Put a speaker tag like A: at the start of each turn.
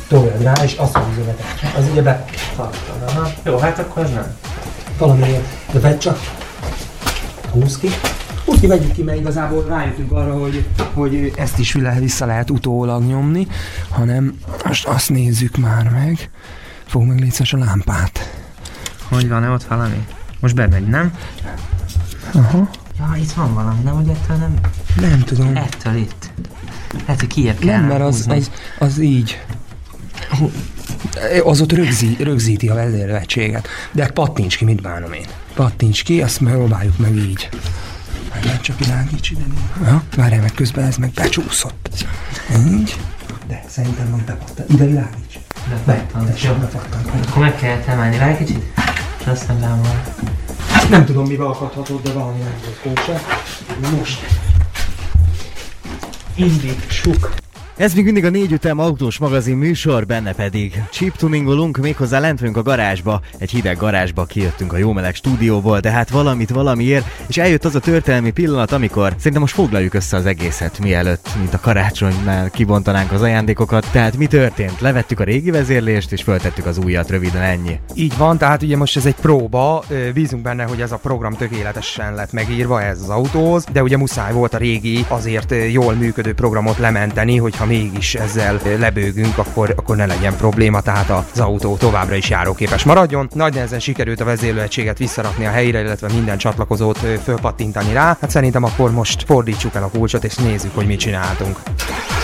A: toljad rá, és azt húzod be. Az ugye betartod.
B: Jó, hát akkor ez nem.
A: Valamiért. De vedd csak. Húzd ki. Húzd ki, vegyük ki, mert igazából rájöttünk arra, hogy ezt is vissza lehet utólag nyomni, hanem most azt nézzük már meg. Fogd meg légy a lámpát.
B: Hogy van-e ott valami? Most bemegy, nem?
A: Aha.
B: Ja, itt van valami, nem? Hogy ettől nem...
A: Nem tudom.
B: Ettől itt. Lehet, hogy kijebb kell.
A: Nem, mert az így. Az ott rögzíti a vezérlehetséget. De pattints ki, mit bánom én. Pattints ki, azt próbáljuk meg így. Már csak világíts ide. Ja, várjál meg, közben ez meg becsúszott. Így. De szerintem van bepattan. Ide világíts. Bepattan.
B: Akkor meg kellett emelni rá egy kicsit? És aztán beámolni.
A: Nem tudom, mivel akadhatod, de valami nem volt kóse. Most. Indítsuk.
C: Ez még mindig a 4 ütem autós magazin műsor, benne pedig chiptuningolunk, méghozzá lent vagyunk a garázsba, egy hideg garázsba, kijöttünk a Jó Meleg stúdióból, de hát valamit valamiért, és eljött az a történelmi pillanat, amikor szerintem most foglaljuk össze az egészet, mielőtt, mint a karácsonynál kibontanánk az ajándékokat. Tehát mi történt? Levettük a régi vezérlést, és föltettük az újat, röviden ennyi.
A: Így van, tehát ugye most ez egy próba, bízunk benne, hogy ez a program tökéletesen lett megírva ez az autóhoz, de ugye muszáj volt a régi, azért jól működő programot lementeni, hogyha mégis ezzel lebőgünk, akkor ne legyen probléma, tehát az autó továbbra is járóképes maradjon. Nagy nehezen sikerült a vezérlőegységet visszarakni a helyére, illetve minden csatlakozót fölpattintani rá. Hát szerintem akkor most fordítsuk el a kulcsot és nézzük, hogy mit csináltunk.